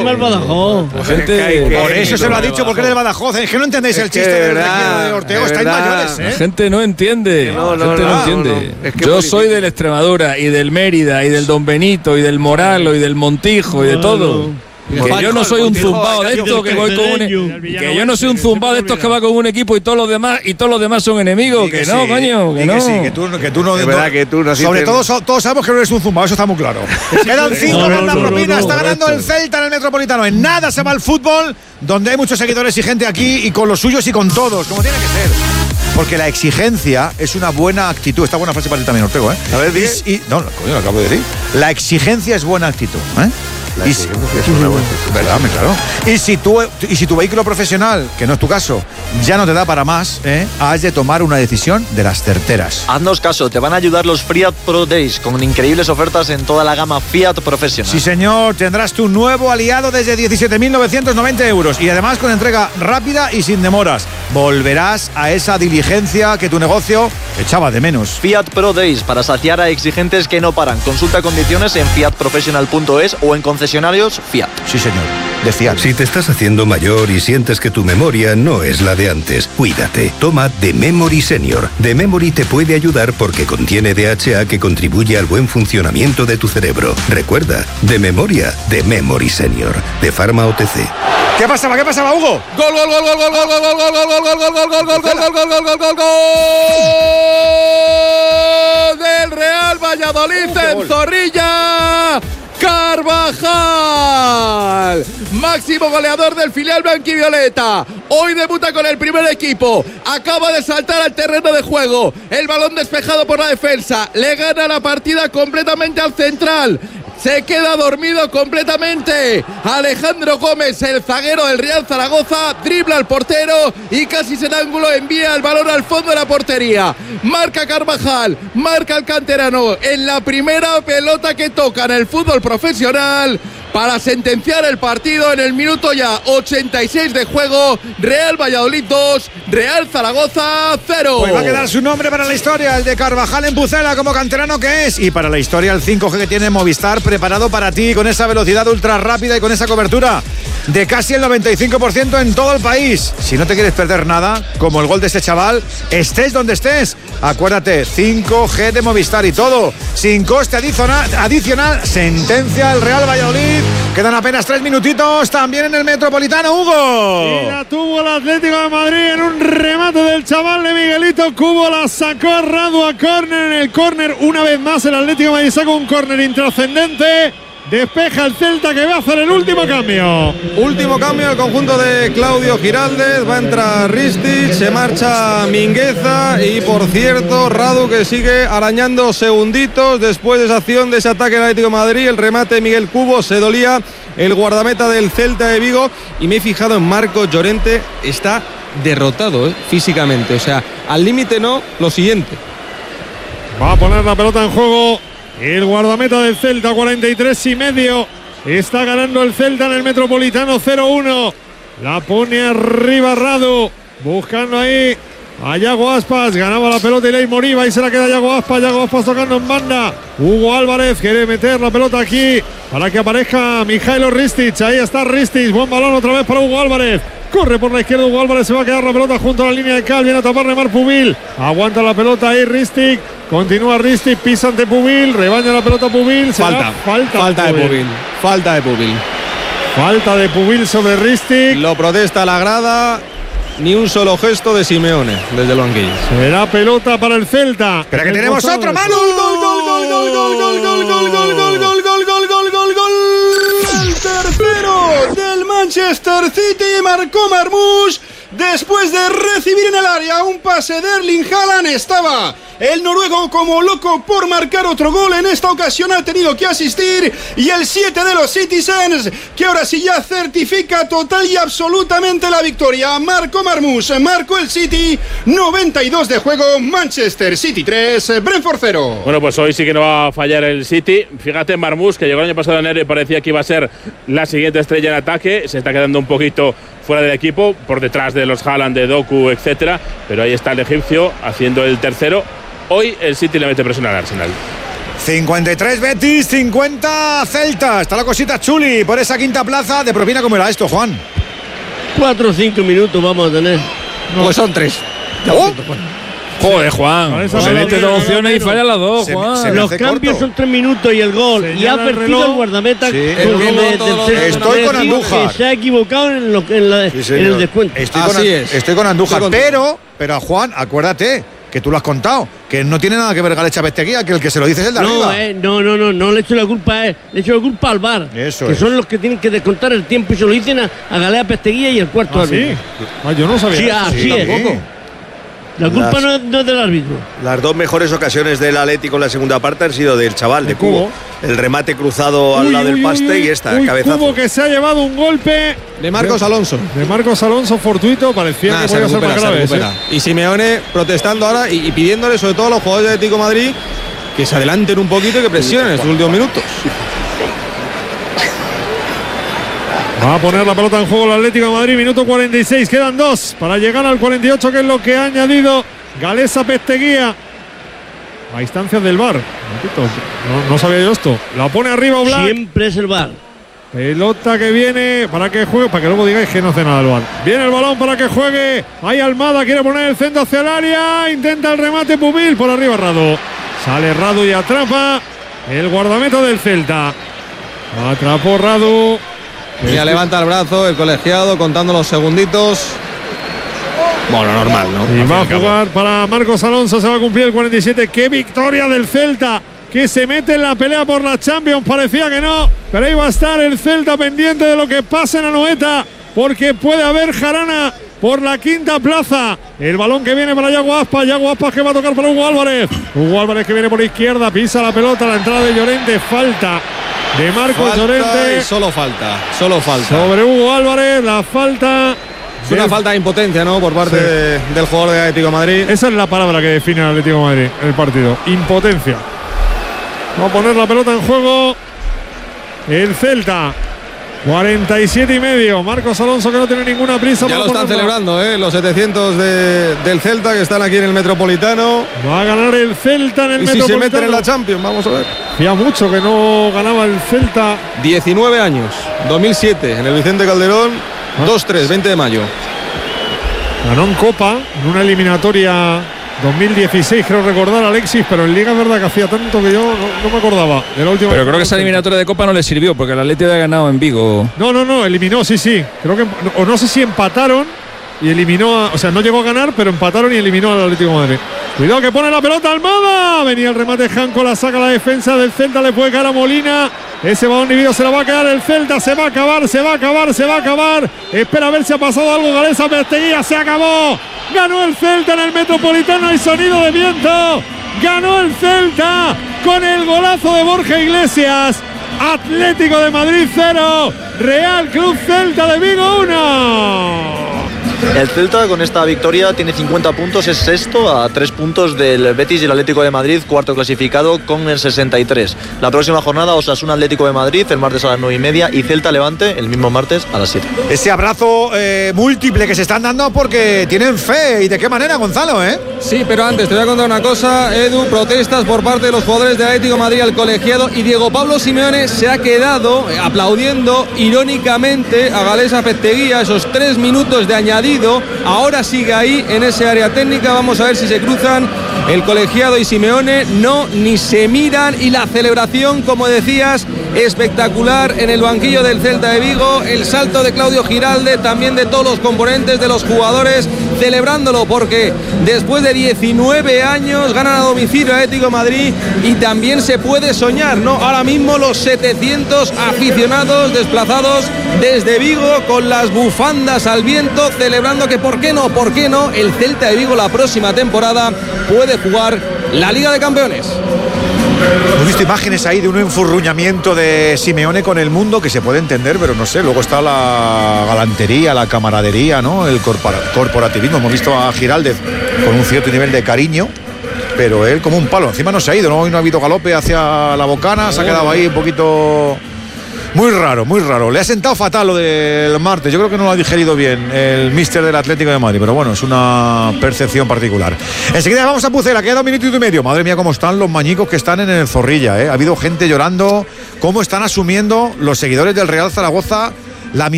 va el Badajoz. Por eso se lo ha dicho, porque es del Badajoz. Es que no entendéis el chiste de Ortego. Estáis mayores, ¿eh? La gente no entiende. No entiende. Es que yo soy del Extremadura y del Mérida y del Don Benito y del Moralo y del Montijo y de todo. Que yo no soy un zumbao de estos que voy con que yo no soy un zumbao de estos que va con un equipo y todos los demás son enemigos. Que no, coño, que no. Que tú no. Es verdad que tú no. Sobre todo, todos sabemos que no eres un zumbao, eso está muy claro. Quedan 5 con la propina, está ganando el Celta en el Metropolitano. En nada se va el fútbol, donde hay muchos seguidores y gente aquí, y con los suyos y con todos, como tiene que ser. Porque la exigencia es una buena actitud. Esta buena frase para ti también, Ortego, ¿eh? A ver, no, coño, lo acabo de decir. La exigencia es buena actitud, ¿eh? ¿Verdad? Claro. Y si tu vehículo profesional, que no es tu caso, ya no te da para más, has de tomar una decisión de las certeras. Haznos caso, te van a ayudar los Fiat Pro Days con increíbles ofertas en toda la gama Fiat Professional. Sí, señor, tendrás tu nuevo aliado desde 17.990 euros y además con entrega rápida y sin demoras. Volverás a esa diligencia que tu negocio echaba de menos. Fiat Pro Days, para saciar a exigentes que no paran. Consulta condiciones en fiatprofessional.es o en concesionarios Fiat. Sí, señor, de Fiat. Si te estás haciendo mayor y sientes que tu memoria no es la de antes, cuídate. Toma The Memory Senior. The Memory te puede ayudar porque contiene DHA que contribuye al buen funcionamiento de tu cerebro. Recuerda, de memoria, The Memory Senior. De Pharma OTC. ¿Qué pasaba, Hugo? Gol del Real Valladolid en Zorrilla. Carvajal, máximo goleador del filial blanquivioleta. Hoy debuta con el primer equipo. Acaba de saltar al terreno de juego. El balón despejado por la defensa. Le gana la partida completamente al central. Se queda dormido completamente Alejandro Gómez, el zaguero del Real Zaragoza, dribla al portero y casi sin ángulo envía el balón al fondo de la portería. Marca Carvajal, marca el canterano en la primera pelota que toca en el fútbol profesional para sentenciar el partido en el minuto ya 86 de juego. Real Valladolid 2, Real Zaragoza 0. Pues va a quedar su nombre para la historia, el de Carvajal en Pucela como canterano que es, y para la historia el 5G que tiene Movistar preparado para ti con esa velocidad ultra rápida y con esa cobertura de casi el 95% en todo el país. Si no te quieres perder nada, como el gol de este chaval, estés donde estés, acuérdate, 5G de Movistar y todo sin coste adicional, sentencia el Real Valladolid. Quedan apenas 3 minutitos también en el Metropolitano, Hugo. Y la tuvo el Atlético de Madrid en un remate del chaval de Miguelito Cubo, la sacó Radu a córner. En el córner una vez más el Atlético de Madrid saca un córner intrascendente. Despeja el Celta, que va a hacer el último cambio. Último cambio al conjunto de Claudio Giraldez. Va a entrar Ristic, se marcha Mingueza y por cierto Radu que sigue arañando segunditos después de esa acción, de ese ataque del Atlético de Madrid. El remate de Miguel Cubo, se dolía el guardameta del Celta de Vigo. Y me he fijado en Marcos Llorente, está derrotado físicamente, o sea, al límite no, lo siguiente. Va a poner la pelota en juego el guardameta del Celta, 43,5. Está ganando el Celta en el Metropolitano 0-1. La pone arriba Radu, buscando ahí a Yago Aspas. Ganaba la pelota y Ley Moriba y se la queda Yago Aspas. Yago Aspas tocando en banda. Hugo Álvarez quiere meter la pelota aquí para que aparezca Mijailo Ristic. Ahí está Ristic, buen balón otra vez para Hugo Álvarez. Corre por la izquierda Hugo Álvarez, se va a quedar la pelota junto a la línea de cal. Viene a taparle Marc Pubil. Aguanta la pelota ahí Ristic. Continúa Ristic, pisa ante Pubil. Rebaña la pelota Pubil. Falta de Pubil. Falta de Pubil. Falta de Pubil sobre Ristic. Lo protesta la grada. Ni un solo gesto de Simeone desde el banquillo. Será pelota para el Celta. Pero que tenemos otro, Manu. El tercero del Manchester City, marcó Marmoush después de recibir en el área un pase de Erling Haaland. Estaba el noruego como loco por marcar otro gol. En esta ocasión ha tenido que asistir y el 7 de los Citizens, que ahora sí ya certifica total y absolutamente la victoria. Marcó Marmoush, marcó el City. 92 de juego, Manchester City 3, Brentford 0. Bueno, pues hoy sí que no va a fallar el City. Fíjate, Marmoush, que llegó el año pasado en enero y parecía que iba a ser la siguiente estrella en ataque, se está quedando un poquito fuera del equipo, por detrás de los Haaland, de Doku, etcétera, pero ahí está el egipcio haciendo el tercero. Hoy el City le mete presión al Arsenal. 53 Betis, 50 Celta. Está la cosita chuli por esa quinta plaza. De propina, ¿cómo era esto, Juan? 4 o 5 minutos vamos a tener. No. Pues son 3. ¡Oh! Joder, Juan. Se mete 2 opciones y falla las 2, Juan. Los cambios son 3 minutos y el gol. Y ha perdido el guardameta. Sí. Estoy con Andújar. Que se ha equivocado en el descuento. Estoy con Andújar. Pero a Juan, acuérdate que tú lo has contado, que no tiene nada que ver Galecha Pesteguía, que el que se lo dice es el de arriba. No le echo la culpa al VAR. Eso que es. son los que tienen que descontar el tiempo y se lo dicen a Galea Pesteguía y el cuarto árbitro. ¿Sí? Yo no sabía. Sí, así es. La culpa no es del árbitro. Las 2 mejores ocasiones del Atlético en la segunda parte han sido del chaval, de Cubo. El remate cruzado al lado del paste y esta, cabezazo. Cubo que se ha llevado un golpe de Marcos Alonso. De Marcos Alonso fortuito, parecía que podía ser más grave. Y Simeone protestando ahora y pidiéndole sobre todo a los jugadores de Atlético de Madrid que se adelanten un poquito y que presionen en estos últimos minutos. Va a poner la pelota en juego el Atlético de Madrid, minuto 46, quedan 2 para llegar al 48, que es lo que ha añadido Galeza Pesteguía a instancias del VAR. No sabía yo esto. La pone arriba Oblak. Siempre es el VAR. Pelota que viene para que juegue, para que luego digáis que no hace nada el VAR. Viene el balón para que juegue. Ahí Almada quiere poner el centro hacia el área. Intenta el remate Pumil, por arriba Radu. Sale Radu y atrapa el guardameta del Celta. Atrapó Radu. Ya levanta el brazo el colegiado contando los segunditos. Bueno, normal, ¿no? Y va a jugar para Marcos Alonso, se va a cumplir el 47. ¡Qué victoria del Celta! Que se mete en la pelea por la Champions. Parecía que no, pero ahí va a estar el Celta pendiente de lo que pase en Anoeta, porque puede haber jarana por la quinta plaza. El balón que viene para Yago Aspas. Yago Aspas que va a tocar para Hugo Álvarez. Hugo Álvarez que viene por izquierda, pisa la pelota, la entrada de Llorente. Falta de Marcos Llorente. Solo falta. Sobre Hugo Álvarez, la falta. Es una falta de impotencia, ¿no? Por parte del jugador de Atlético de Madrid. Esa es la palabra que define al Atlético de Madrid en el partido. Impotencia. Va a poner la pelota en juego el Celta. 47,5. Marcos Alonso que no tiene ninguna prisa. Ya lo están celebrando, los 700 del Celta que están aquí en el Metropolitano. Va a ganar el Celta en el Metropolitano. Y si se meten en la Champions, vamos a ver. Hacía mucho que no ganaba el Celta. 19 años, 2007, en el Vicente Calderón, 2-3, 20 de mayo. Ganó en Copa, en una eliminatoria 2016, creo recordar, Alexis, pero en Liga es verdad que hacía tanto que yo no me acordaba de la última. Pero creo que esa eliminatoria de Copa no le sirvió, porque el Atlético había ganado en Vigo. No, eliminó, sí. Creo que, o no sé si empataron y eliminó, o sea, no llegó a ganar, pero empataron y eliminó al Atlético de Madrid. Cuidado que pone la pelota Almada. Venía el remate Janco, la saca la defensa del Celta, le puede caer a Molina. Ese balón dividido se la va a quedar el Celta, se va a acabar. Espera a ver si ha pasado algo. Galeza Pesteguía, se acabó. Ganó el Celta en el Metropolitano, hay sonido de viento. Ganó el Celta con el golazo de Borja Iglesias. Atlético de Madrid 0, Real Club Celta de Vigo 1. El Celta con esta victoria tiene 50 puntos, es sexto a 3 puntos del Betis y el Atlético de Madrid, cuarto clasificado con el 63. La próxima jornada Osasuna Atlético de Madrid el martes a las 9:30 y Celta Levante el mismo martes a las 7. Ese abrazo múltiple que se están dando porque tienen fe. ¿Y de qué manera, Gonzalo? Sí, pero antes te voy a contar una cosa, Edu. Protestas por parte de los jugadores de Atlético de Madrid al colegiado y Diego Pablo Simeone se ha quedado aplaudiendo irónicamente a Galeza Pesteguía esos 3 minutos de añadido. Ahora sigue ahí en ese área técnica. Vamos a ver si se cruzan el colegiado y Simeone. No, ni se miran. Y la celebración, como decías, espectacular en el banquillo del Celta de Vigo. El salto de Claudio Giralde, también de todos los componentes de los jugadores, celebrándolo porque después de 19 años ganan a domicilio Atlético de Madrid y también se puede soñar, ¿no? Ahora mismo los 700 aficionados desplazados desde Vigo con las bufandas al viento, celebrando que ¿por qué no? El Celta de Vigo la próxima temporada puede jugar la Liga de Campeones. Hemos visto imágenes ahí de un enfurruñamiento de Simeone con el mundo que se puede entender, pero no sé, luego está la galantería, la camaradería, ¿no? El corporativismo. Hemos visto a Giraldez con un cierto nivel de cariño, pero él como un palo. Encima no se ha ido, ¿no? Hoy no ha habido galope hacia la bocana, se ha quedado ahí un poquito Muy raro, muy raro. Le ha sentado fatal lo del martes. Yo creo que no lo ha digerido bien el míster del Atlético de Madrid, pero bueno, es una percepción particular. Enseguida vamos a Pucela, queda 1 minuto y medio. Madre mía, cómo están los mañicos que están en el Zorrilla, ¿eh? Ha habido gente llorando. Cómo están asumiendo los seguidores del Real Zaragoza la